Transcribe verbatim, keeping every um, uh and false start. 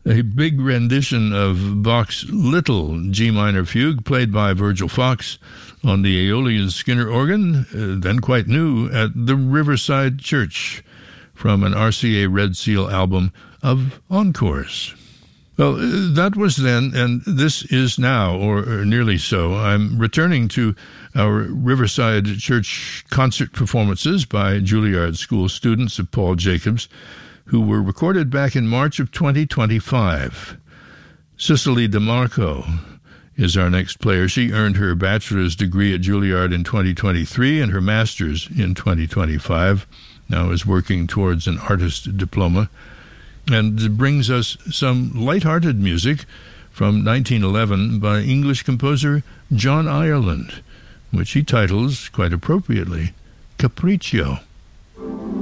a big rendition of Bach's Little G minor fugue, played by Virgil Fox on the Aeolian Skinner organ, uh, then quite new, at the Riverside Church, from an R C A Red Seal album of encores. Well, that was then, and this is now, or, or nearly so. I'm returning to our Riverside Church concert performances by Juilliard School students of Paul Jacobs, who were recorded back in March of twenty twenty-five. Cicely DeMarco is our next player. She earned her bachelor's degree at Juilliard in twenty twenty-three and her master's in twenty twenty-five. Now is working towards an artist diploma, and brings us some light-hearted music from nineteen eleven by English composer John Ireland, which he titles, quite appropriately, Capriccio.